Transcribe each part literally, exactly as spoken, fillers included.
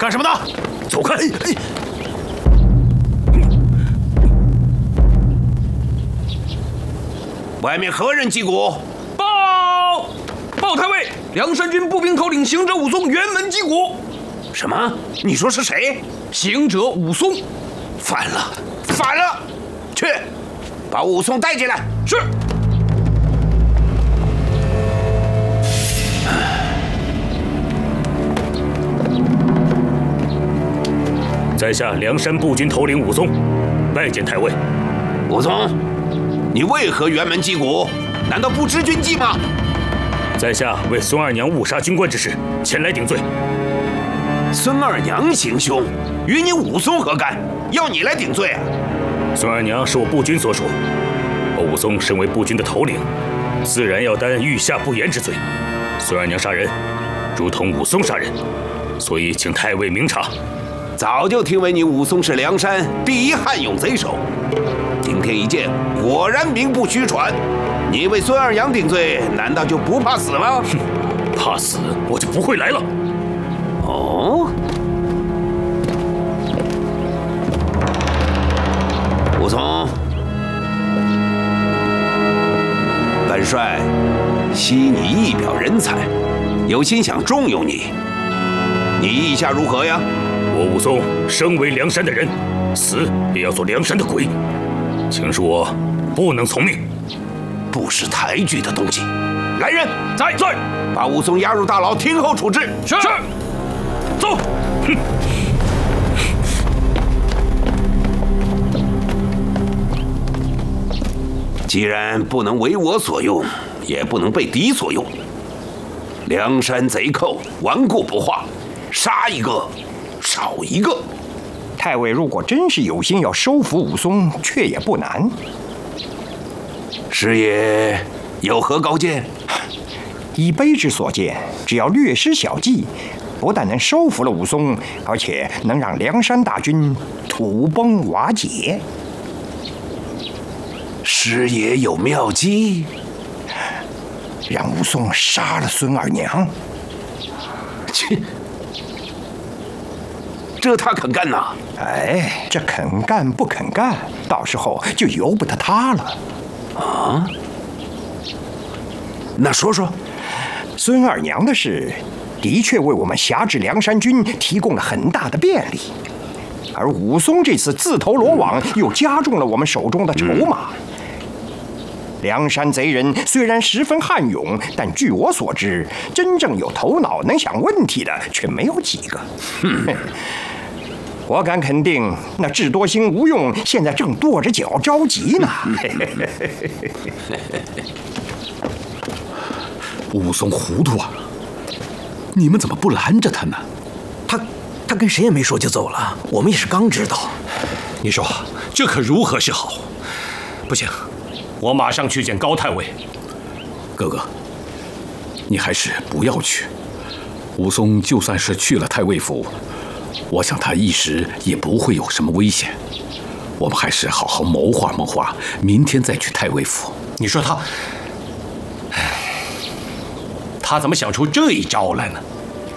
干什么的？走开！哎哎外面何人击鼓？ 报！报太尉，梁山军步兵头领行者武松辕门击鼓。 什么？你说是谁？ 行者武松。 反了，反了！去，把武松带进来。 是。 在下梁山步军头领武松，拜见太尉。 武松。 你为何辕门击鼓？难道不知军纪吗？ 在下为孙二娘误杀军官之事前来顶罪。 孙二娘行凶，与你武松何干？要你来顶罪啊？ 孙二娘是我步军所属，我武松身为步军的头领，自然要担御下不严之罪。孙二娘杀人，如同武松杀人，所以请太尉明察。 早就听闻你武松是梁山第一悍勇贼首。 今天一见，果然名不虚传。你为孙二娘顶罪，难道就不怕死吗？ 哼，怕死我就不会来了。 哦，武松，本帅惜你一表人才，有心想重用你。你意下如何呀？ 我武松生为梁山的人，死也要做梁山的鬼。 请恕我不能从命， 不识抬举的东西！来人， 在在， 把武松押入大牢，听候处置。 是是，走。哼。 既然不能为我所用，也不能被敌所用。梁山贼寇顽固不化，杀一个少一个。 太尉如果真是有心要收服武松，却也不难。 师爷有何高见？ 以卑职所见，只要略施小计，不但能收服了武松，而且能让梁山大军土崩瓦解。 师爷有妙计， 让武松杀了孙二娘。 切！ 这他肯干呐？ 哎，这肯干不肯干，到时候就由不得他了。 啊？那说说， 孙二娘的事，的确为我们辖制梁山军提供了很大的便利，而武松这次自投罗网，又加重了我们手中的筹码。嗯 梁山贼人虽然十分悍勇，但据我所知，真正有头脑能想问题的却没有几个。我敢肯定，那智多星吴用现在正跺着脚着急呢。 武松糊涂啊！你们怎么不拦着他呢？ 他他跟谁也没说就走了，我们也是刚知道。 你说这可如何是好？不行，我马上去见高太尉。哥哥，你还是不要去。武松就算是去了太尉府，我想他一时也不会有什么危险。我们还是好好谋划谋划，明天再去太尉府。你说他，他怎么想出这一招来呢？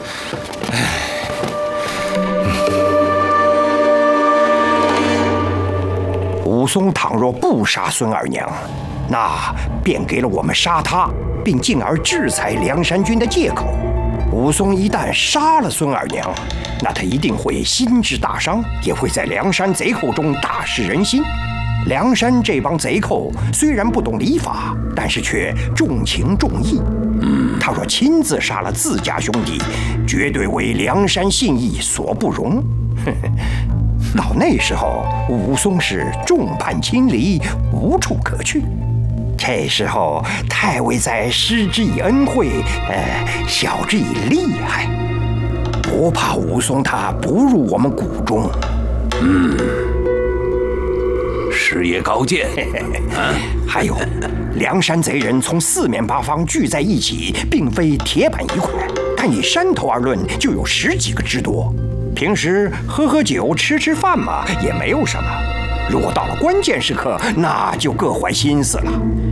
武松倘若不杀孙二娘，那便给了我们杀他，并进而制裁梁山军的借口。武松一旦杀了孙二娘，那他一定会心智大伤，也会在梁山贼寇中大失人心。梁山这帮贼寇虽然不懂礼法，但是却重情重义。嗯，他若亲自杀了自家兄弟，绝对为梁山信义所不容。到那时候，武松是众叛亲离，无处可去。这时候，太尉在施之以恩惠，呃，晓之以利害，不怕武松他不入我们谷中。 嗯，师爷高见。 啊，还有，梁山贼人从四面八方聚在一起，并非铁板一块，但以山头而论，就有十几个之多。平时喝喝酒、吃吃饭嘛，也没有什么。如果到了关键时刻，那就各怀心思了。